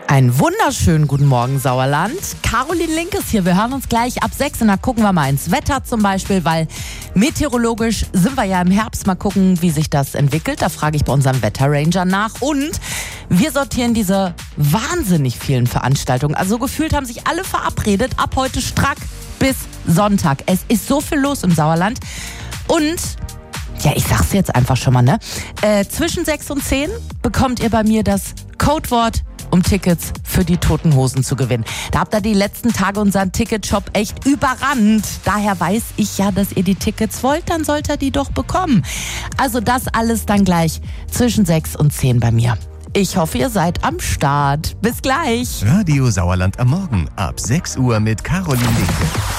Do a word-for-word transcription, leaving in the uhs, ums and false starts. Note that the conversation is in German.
Einen wunderschönen guten Morgen, Sauerland. Caroline Link ist hier. Wir hören uns gleich ab sechs und dann gucken wir mal ins Wetter zum Beispiel, weil meteorologisch sind wir ja im Herbst. Mal gucken, wie sich das entwickelt. Da frage ich bei unserem Wetterranger nach. Und wir sortieren diese wahnsinnig vielen Veranstaltungen. Also gefühlt haben sich alle verabredet, ab heute strack bis Sonntag. Es ist so viel los im Sauerland. Und ja, ich sag's jetzt einfach schon mal, ne? Äh, zwischen sechs und zehn bekommt ihr bei mir das Codewort, um Tickets für die Toten Hosen zu gewinnen. Da habt ihr die letzten Tage unseren Ticketshop echt überrannt. Daher weiß ich ja, dass ihr die Tickets wollt, dann sollt ihr die doch bekommen. Also das alles dann gleich zwischen sechs und zehn bei mir. Ich hoffe, ihr seid am Start. Bis gleich. Radio Sauerland am Morgen ab sechs Uhr mit Caroline Linke.